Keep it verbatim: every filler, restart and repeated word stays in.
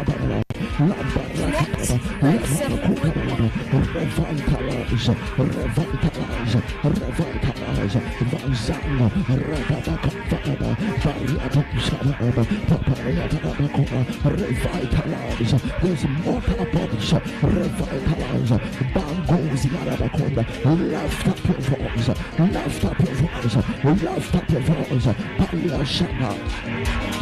Let revitalize, revitalize, revitalize, Vanzano, Revitalize, revitalize, there's mortal bodies, revitalize, bangos, Yarabakonda, lift up your voice, lift up your voice, lift up your voice, Palia Shana.